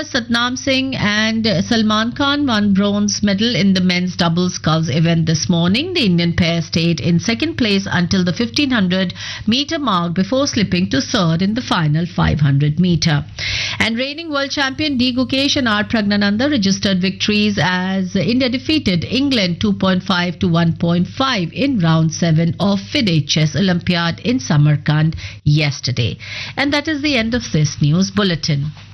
Satnam Singh and Salman Khan won bronze medal in the men's double sculls event this morning. The Indian pair stayed in second place until the 1500 meter mark before slipping to third in the final 500 meter. And reigning world champion D. Gukesh and R. Pragnananda registered victories as India defeated England 2.5 to 1.5 in round 7 of FIDE Chess Olympiad in Samarkand yesterday. And that is the end of this news bulletin.